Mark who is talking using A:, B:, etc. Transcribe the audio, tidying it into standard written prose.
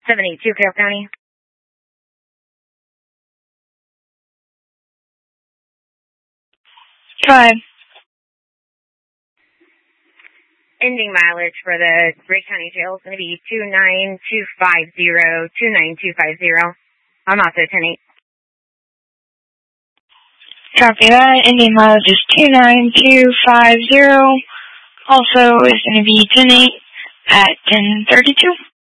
A: 782 Carroll County.
B: Five.
A: Ending mileage for the Ray County Jail is going to be 29250, 29250. I'm also 10-8.
B: Copy that. Ending mileage is 29250. Also is going to be 10-8 at 10:32.